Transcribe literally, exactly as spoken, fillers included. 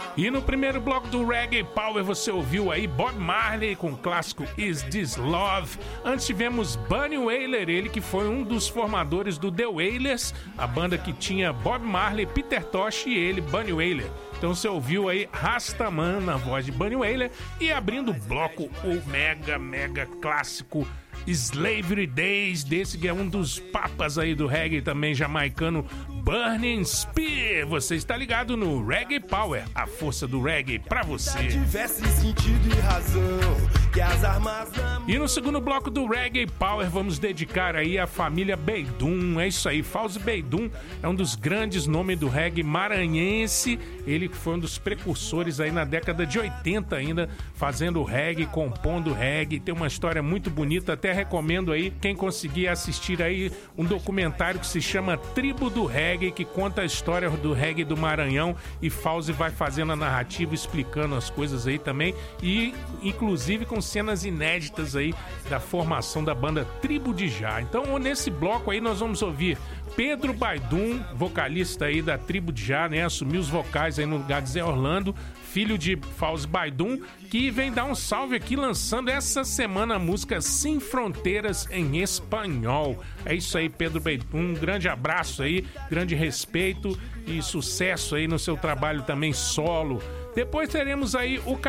E no primeiro bloco do Reggae Power você ouviu aí Bob Marley com o clássico Is This Love. Antes tivemos Bunny Wailer, ele que foi um dos formadores do The Wailers, a banda que tinha Bob Marley, Peter Tosh e ele, Bunny Wailer. Então você ouviu aí Rastaman na voz de Bunny Wailer e abrindo o bloco o mega, mega clássico Slavery Days, desse que é um dos papas aí do reggae também jamaicano, Burning Spear. Você está ligado no Reggae Power, a força do reggae pra você. Tivesse sentido e razão, que as armas na... E no segundo bloco do Reggae Power vamos dedicar aí a família Beidum. É isso aí, Fauzi Beidum é um dos grandes nomes do reggae maranhense. Ele que foi um dos precursores aí na década de oitenta ainda, fazendo reggae, compondo reggae. Tem uma história muito bonita, até recomendo aí quem conseguir assistir aí um documentário que se chama Tribo do Reggae, que conta a história do reggae do Maranhão, e Fauzi vai fazendo a narrativa, explicando as coisas aí também, e inclusive com cenas inéditas aí da formação da banda Tribo de Já. Então nesse bloco aí nós vamos ouvir Pedro Baidum, vocalista aí da Tribo de Já, né? Assumiu os vocais aí no lugar de Zé Orlando, filho de Fauzi Baidum, que vem dar um salve aqui lançando essa semana a música Sem Fronteiras em espanhol. É isso aí, Pedro Baidum, um grande abraço aí, grande respeito e sucesso aí no seu trabalho também solo. Depois teremos aí o